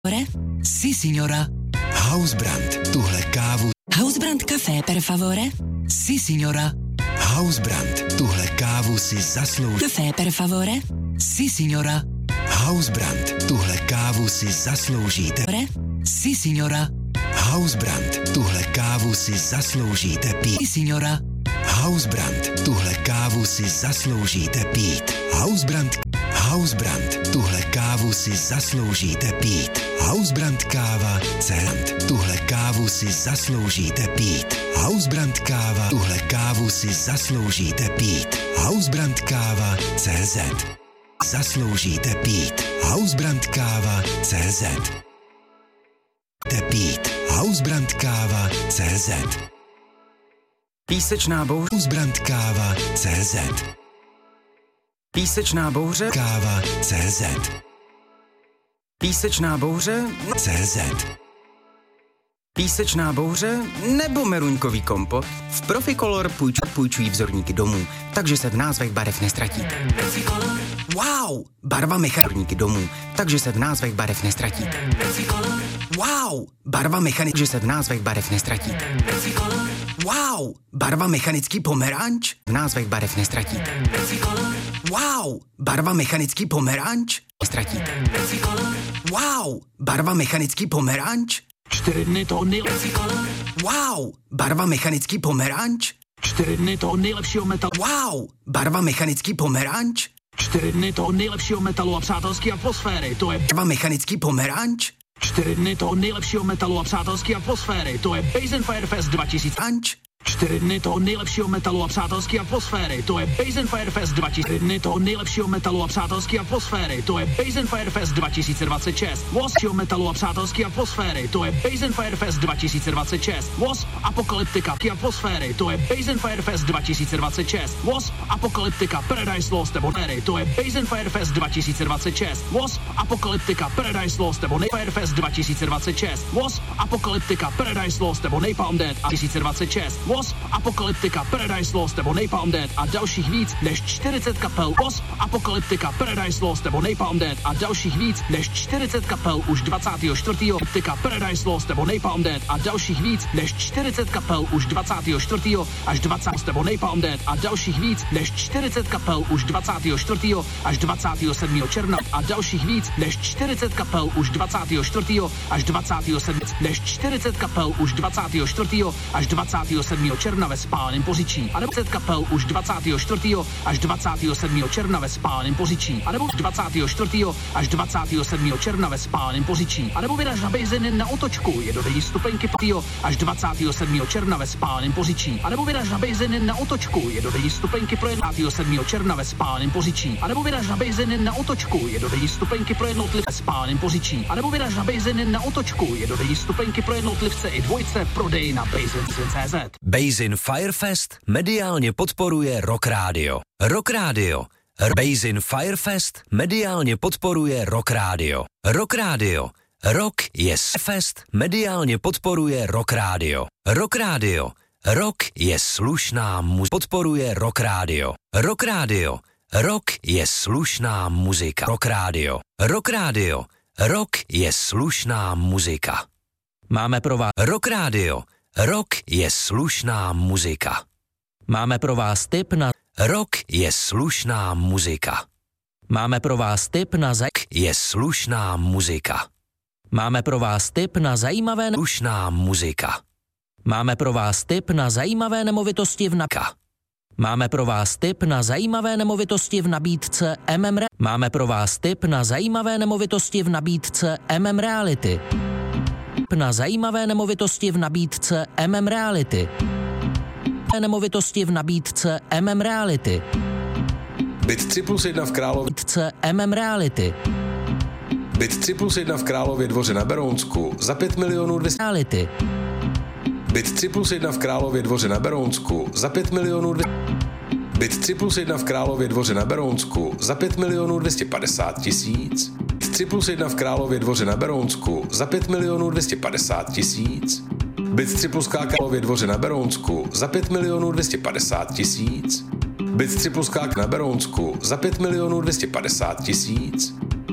Si, signora. Housebrand, tuhle kávu. Housebrand Café, per favore. Si, signora. Housebrand, tuhle kávu si zaslouží. Café, per favore. Si, signora. Housebrand, tuhle kávu si zasloužíte. Si, signora. Housebrand, tuhle kávu si zasloužíte pít. Si, signora. Housebrand, tuhle kávu si zasloužíte pít. Housebrand, tuhle kávu si zasloužíte pít. Housebrand káva, cent, tuhle kávu si zasloužíte pít. Housebrand káva, tuhle kávu si zasloužíte pít. Housebrand káva, CZ. Zasloužíte pít. Housebrand káva, CZ. Pít. Housebrand káva, CZ. Písečná bouře. Housebrand káva, CZ. Písečná bouře. Káva, CZ. Písečná bouře. CZ. Písečná bouře nebo meruňkový kompot? V Proficolor půjčují vzorníky domů, takže se v názvech barev nestratíte. Wow! Barva mechaniky domů, takže se v názvech barev nestratíte. Wow! Barva mechaniky, že se v názvech barev nestratíte. Wow! Barva mechanický pomeranč, v názvech barev nestratíte. Wow! Barva mechanický pomeranč, nestratíte. Wow! Barva mechanický pomeranč, 4 dny toho nejlepšího. Wow! Barva mechanický pomeranč, 4 dny toho nejlepšího metalu. Wow! Barva mechanický pomeranč, 4 dny toho nejlepšího metalu a přátelské atmosféry, to je barva mechanický pomeranč, 4 dny toho nejlepšího metalu a přátelské atmosféry, to je Base & Fire Fest 2000. 4 dny toho nejlepšího metalu a přátelské atmosféry, to je Base & Fire Fest 2000. 4 dny toho nejlepšího metalu a přátelské atmosféry, to je Base & Fire Fest 2026. Wasp metalu a přátelské atmosféry, to je Base & Fire Fest 2026. Wasp Apokalyptika atmosféry, to je Base & Fire Fest 2026. Wasp Apokalyptika Paradise Lost nebo Nery, to je Base & Fire Fest 2026. Wasp Apokalyptika Paradise Lost nebo Fire Fest 2026. Wasp Apokalyptika Paradise Lost nebo Napalm Death 2026. Wasp Apokalyptika Paradise Lost nebo Napalm Death a dalších víc než 40 kapel. Wasp Apokalyptika Paradise Lost nebo Napalm Death a dalších víc než 40 kapel už 24. Apokalyptika Paradise Lost nebo Napalm Death a dalších víc než 40 kapel už 24. až 20. nebo Napalm Death a dalších víc než 40 kapel už 24. až 27. června a dalších víc než 40 kapel už 24. až 27. než 40 kapel už 24. až 27. června ve Spáleném Poříčí a nebo 10 kapel už 24. až 27. června ve Spáleném Poříčí a nebo 24. až 27. června ve Spáleném Poříčí a nebo vyraž na Bejzeny na otočku je dodení stupenky až 27. června ve Spáleném Poříčí a nebo vyraž na Bejzeny na otočku je dodení stupenky pro 27. června ve Spáleném Poříčí a nebo vyraž na Bejzeny na otočku je dodení stupenky pro jednotlivce Spáleném Poříčí a nebo vyraž na Bejzeny na otočku je dodení stupenky pro jednotlivce i dvojce prodej na Bejzen.cz. Base & Fire Fest mediálně podporuje Rock Radio. Rock Radio. Base & Fire Fest mediálně podporuje Rock Radio. Rock Radio. Rock je fest mediálně podporuje Rock Radio. Rock Radio. Rock je slušná muzika. Podporuje Rock Radio. Rock Radio. Rock je slušná muzika. Rock Radio. Rock Radio. Rock je slušná muzika. Máme pro vás Rock Radio. Rock je slušná muzika. Máme pro vás tip na Rock je slušná muzika. Máme pro vás tip na je slušná muzika. Máme pro vás tip na zajímavé slušná muzika. Máme pro vás tip na zajímavé nemovitosti v Máme pro vás tip na zajímavé nemovitosti v nabídce Máme pro vás tip na zajímavé nemovitosti v nabídce Reality. Na zajímavé nemovitosti v nabídce Reality. Nemovitosti v nabídce Reality. Byt 3+1 v Králově. Reality. Byt 3+1 v Králově Dvoře na Berounsku za 5 milionů 200. Reality. Byt 3+1 v Králově Dvoře na Berounsku za 5 milionů 200. Byt 3+1 v Králově Dvoře na Berounsku za 5 milionů 250 tisíc. 3+1 v Králově Dvoře na Berounsku za 5 milionů 250 tisíc. Byt 3+K Králově Dvoře na Berounsku za 5 milionů 250 tisíc. Byt 3+K Králově Dvoře na Berounsku za 5 milionů 250 tisíc. Byt 3+K Králově Dvoře na Berounsku za 5 milionů 250 tisíc. Byt 3+K Králově Dvoře na Berounsku za 5 milionů 250 tisíc. Byt 3+K na Berounsku za 5 milionů 250 tisíc.